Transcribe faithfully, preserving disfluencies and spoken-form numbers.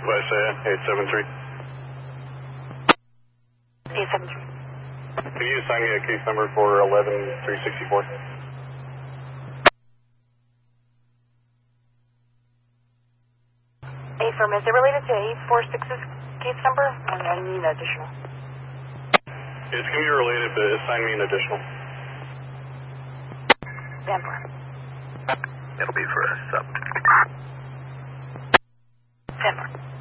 West eight seven three. eight seven three. Can you assign me a case number for eleven three sixty-four? Affirm, is it related to eight four six's case number? I, I need additional. It's going to be related, but assign me an additional. Stand for. It'll be for a sub. Stand for.